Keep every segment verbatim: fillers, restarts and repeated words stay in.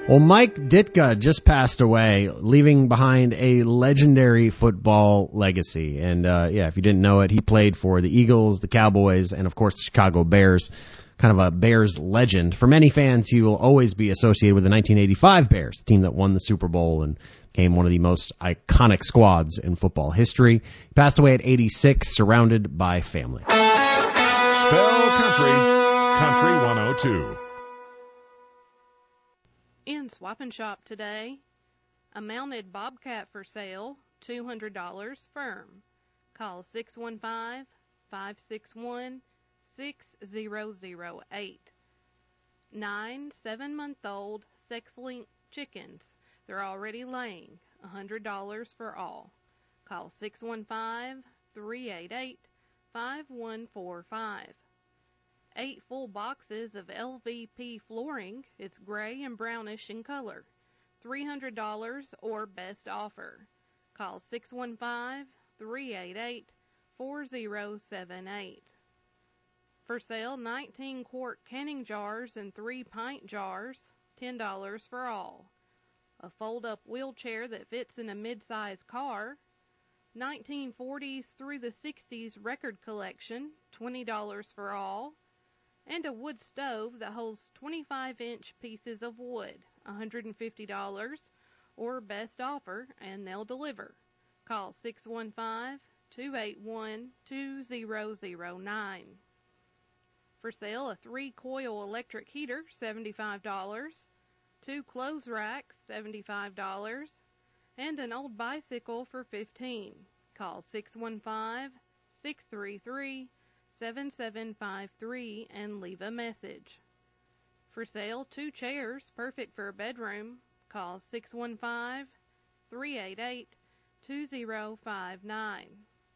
Well, Mike Ditka just passed away, leaving behind a legendary football legacy. And, uh, yeah, if you didn't know it, he played for the Eagles, the Cowboys, and, of course, the Chicago Bears. Kind of a Bears legend. For many fans, he will always be associated with the nineteen eighty-five Bears, the team that won the Super Bowl and became one of the most iconic squads in football history. He passed away at eighty-six, surrounded by family. Spell Country, Country one oh two. In Swap and Shop today, a mounted Bobcat for sale, two hundred dollars firm. Call six one five, five six one, six zero zero eight. Nine seven-month-old sex-linked chickens. They're already laying, one hundred dollars for all. Call six one five, three eight eight, five one four five. Eight full boxes of L V P flooring. It's gray and brownish in color. three hundred dollars or best offer. Call six one five, three eight eight, four zero seven eight. For sale, nineteen quart canning jars and three pint jars, ten dollars for all. A fold-up wheelchair that fits in a mid-size car. nineteen forties through the sixties record collection, twenty dollars for all. And a wood stove that holds twenty-five inch pieces of wood, one hundred fifty dollars, or best offer, and they'll deliver. Call six one five, two eight one, two zero zero nine. For sale, a three-coil electric heater, seventy-five dollars, two clothes racks, seventy-five dollars, and an old bicycle for fifteen dollars. Call six one five, six three three, seven seven five three and leave a message. For sale, two chairs, perfect for a bedroom. Call six one five, three eight eight, two zero five nine.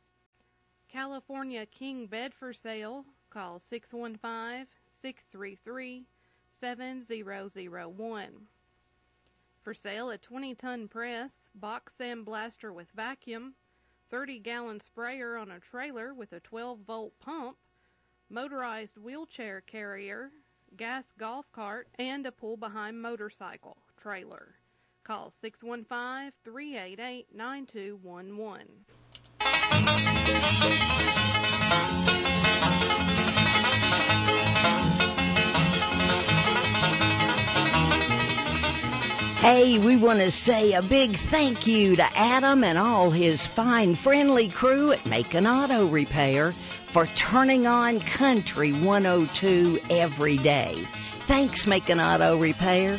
California King bed for sale. Call six one five, six three three, seven zero zero one. For sale, a twenty ton press, box sandblaster with vacuum, thirty gallon sprayer on a trailer with a twelve volt pump, motorized wheelchair carrier, gas golf cart, and a pull-behind motorcycle trailer. Call six one five, three eight eight, nine two one one. Hey, we want to say a big thank you to Adam and all his fine, friendly crew at Macon Auto Repair for turning on Country one oh two every day. Thanks, Macon Auto Repair.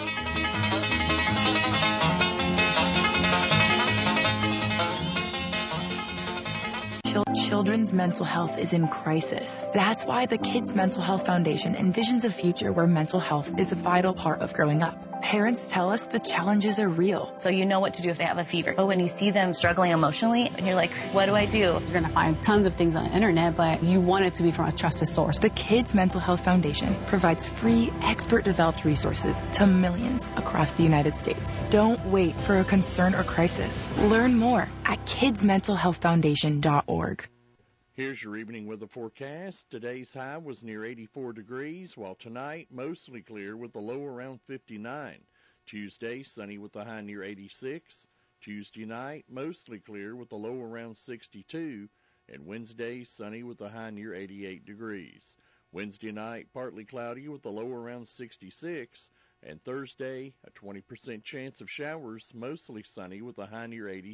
Children's mental health is in crisis. That's why the Kids Mental Health Foundation envisions a future where mental health is a vital part of growing up. Parents tell us the challenges are real. So you know what to do if they have a fever. But when you see them struggling emotionally, and you're like, what do I do? You're going to find tons of things on the internet, but you want it to be from a trusted source. The Kids Mental Health Foundation provides free, expert-developed resources to millions across the United States. Don't wait for a concern or crisis. Learn more at kids mental health foundation dot org. Here's your evening weather forecast. Today's high was near eighty-four degrees, while tonight mostly clear with a low around fifty-nine. Tuesday, sunny with a high near eighty-six. Tuesday night, mostly clear with a low around sixty-two. And Wednesday, sunny with a high near eighty-eight degrees. Wednesday night, partly cloudy with a low around sixty-six. And Thursday, a twenty percent chance of showers, mostly sunny with a high near eighty.